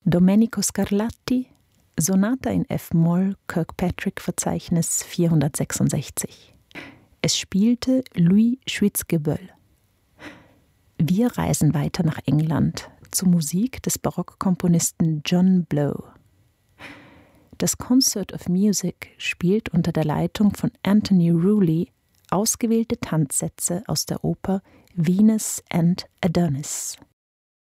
Domenico Scarlatti, Sonata in F-Moll, Kirkpatrick-Verzeichnis 466. Es spielte Louis Schwitzgeböll. Wir reisen weiter nach England zur Musik des Barockkomponisten John Blow. Das Concert of Music spielt unter der Leitung von Anthony Rooley ausgewählte Tanzsätze aus der Oper Venus and Adonis.